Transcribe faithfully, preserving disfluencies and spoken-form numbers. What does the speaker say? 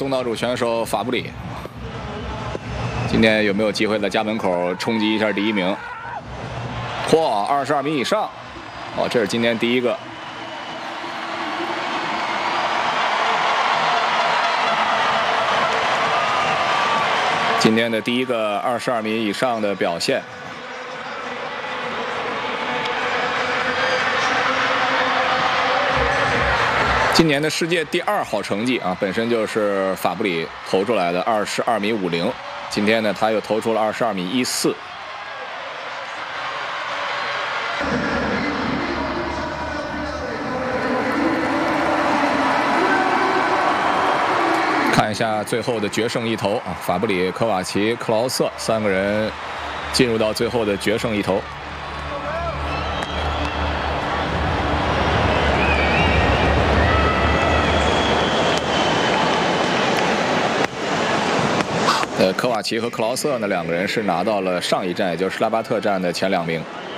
东道主选手法布里，今天有没有机会在家门口冲击一下第一名？嚯，二十二米以上！哦，这是今天第一个。今天的第一个二十二米以上的表现。今年的世界第二好成绩啊，本身就是法布里投出来的二十二米五零，今天呢他又投出了二十二米一四。看一下最后的决胜一投啊，法布里、科瓦奇、克劳瑟三个人进入到最后的决胜一投。呃，科瓦奇和克劳瑟呢两个人是拿到了上一站，也就是施拉巴特站的前两名。